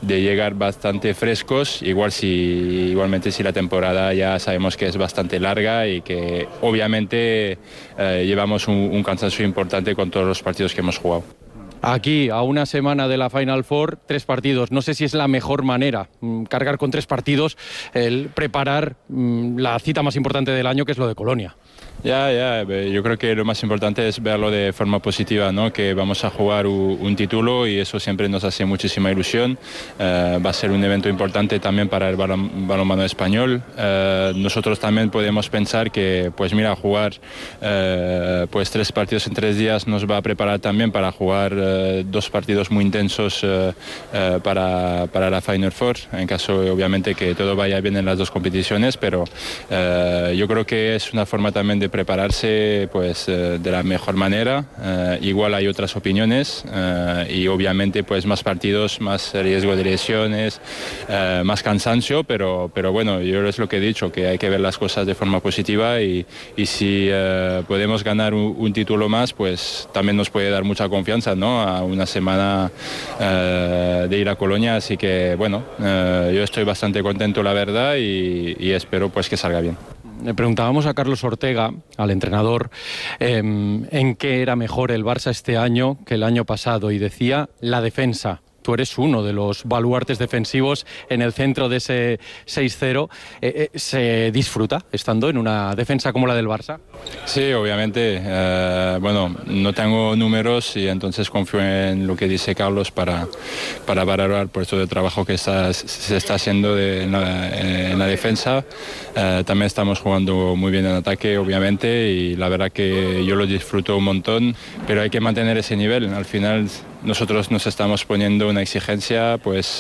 llegar bastante frescos, igualmente si la temporada ya sabemos que es bastante larga y que obviamente llevamos un cansancio importante con todos los partidos que hemos jugado. Aquí, a una semana de la Final Four, 3 partidos. No sé si es la mejor manera, cargar con 3 partidos, el preparar la cita más importante del año, que es lo de Colonia. Yo creo que lo más importante es verlo de forma positiva, ¿no? Que vamos a jugar un título y eso siempre nos hace muchísima ilusión. Va a ser un evento importante también para el balonmano español. Nosotros también podemos pensar que, pues mira, jugar pues 3 partidos en 3 días nos va a preparar también para jugar 2 partidos muy intensos para la Final Four, en caso obviamente que todo vaya bien en las 2 competiciones, pero yo creo que es una forma también de prepararse pues de la mejor manera. Igual hay otras opiniones y obviamente pues más partidos, más riesgo de lesiones, más cansancio, pero bueno, yo es lo que he dicho, que hay que ver las cosas de forma positiva y si podemos ganar un título más, pues también nos puede dar mucha confianza, ¿no? A una semana de ir a Colonia, así que bueno, yo estoy bastante contento, la verdad, y espero pues que salga bien. Le preguntábamos a Carlos Ortega, al entrenador, en qué era mejor el Barça este año que el año pasado, y decía la defensa. Tú eres uno de los baluartes defensivos en el centro de ese 6-0. ¿Se disfruta estando en una defensa como la del Barça? Sí, obviamente. Bueno, no tengo números y entonces confío en lo que dice Carlos para valorar el puesto de trabajo que se está haciendo en la defensa. También estamos jugando muy bien en ataque, obviamente, y la verdad que yo lo disfruto un montón, pero hay que mantener ese nivel. Al final nosotros nos estamos poniendo una exigencia, pues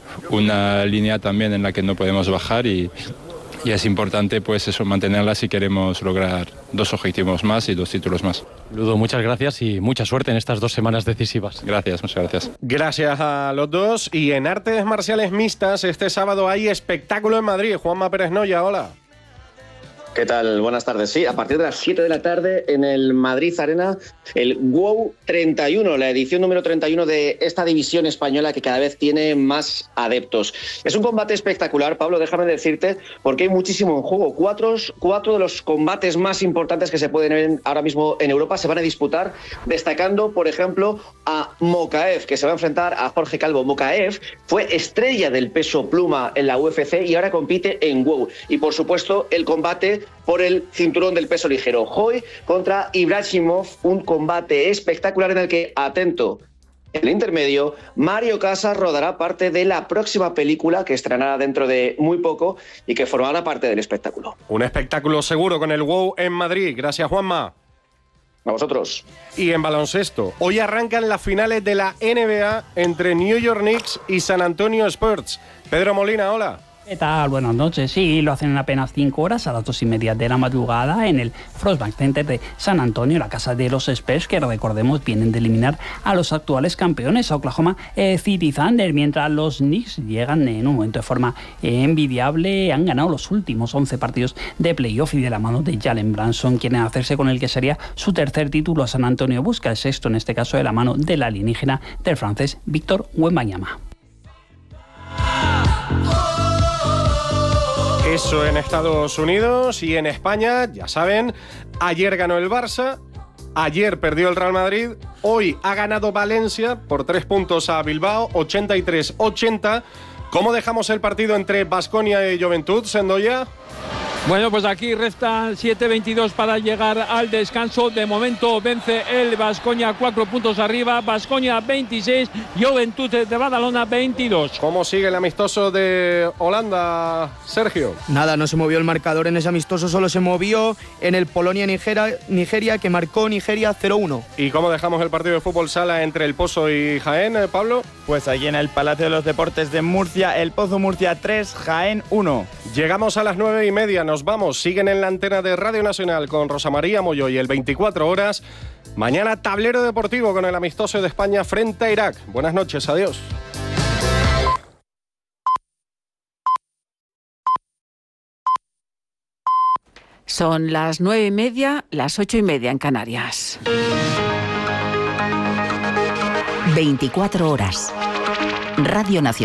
una línea también en la que no podemos bajar y es importante pues eso, mantenerla si queremos lograr 2 objetivos más y 2 títulos más. Ludo, muchas gracias y mucha suerte en estas 2 semanas decisivas. Gracias, muchas gracias. Gracias a los dos. Y en artes marciales mixtas, este sábado hay espectáculo en Madrid. Juanma Pérez Noya, hola. ¿Qué tal? Buenas tardes. Sí, a partir de las 7 de la tarde en el Madrid Arena, el WOW 31, la edición número 31 de esta división española que cada vez tiene más adeptos. Es un combate espectacular, Pablo, déjame decirte, porque hay muchísimo en juego. 4 de los combates más importantes que se pueden ver ahora mismo en Europa se van a disputar, destacando, por ejemplo, a Mokaev, que se va a enfrentar a Jorge Calvo. Mokaev fue estrella del peso pluma en la UFC y ahora compite en WOW. Y, por supuesto, el combate por el cinturón del peso ligero. Hoy contra Ibrahimov, un combate espectacular en el que, atento, en el intermedio, Mario Casas rodará parte de la próxima película que estrenará dentro de muy poco y que formará parte del espectáculo. Un espectáculo seguro con el WOW en Madrid. Gracias, Juanma. A vosotros. Y en baloncesto, hoy arrancan las finales de la NBA entre New York Knicks y San Antonio Spurs. Pedro Molina, hola. ¿Qué tal? Buenas noches. Sí, lo hacen en apenas 5 horas, a las 2:30 de la madrugada, en el Frostbank Center de San Antonio, la casa de los Spurs, que recordemos vienen de eliminar a los actuales campeones, a Oklahoma City Thunder, mientras los Knicks llegan en un momento de forma envidiable. Han ganado los últimos 11 partidos de playoff y de la mano de Jalen Brunson quieren hacerse con el que sería su tercer título a San Antonio. Busca el sexto, en este caso de la mano del alienígena del francés Víctor Wembanyama. Eso en Estados Unidos. Y en España, ya saben, ayer ganó el Barça, ayer perdió el Real Madrid, hoy ha ganado Valencia por 3 puntos a Bilbao, 83-80. ¿Cómo dejamos el partido entre Baskonia y Joventut, Sendoya? Bueno, pues aquí restan 7:22 para llegar al descanso. De momento vence el Baskonia 4 puntos arriba. Baskonia 26, Joventut de Badalona 22. ¿Cómo sigue el amistoso de Holanda, Sergio? Nada, no se movió el marcador en ese amistoso, solo se movió en el Polonia-Nigeria, que marcó Nigeria 0-1. ¿Y cómo dejamos el partido de fútbol sala entre El Pozo y Jaén, Pablo? Pues aquí en el Palacio de los Deportes de Murcia, El Pozo Murcia 3, Jaén 1. Llegamos a las 9:30, nos vamos. Siguen en la antena de Radio Nacional con Rosa María Moyo y el 24 horas. Mañana tablero deportivo con el amistoso de España frente a Irak. Buenas noches, adiós. Son las 9:30, las 8:30 en Canarias. 24 horas. Radio Nacional.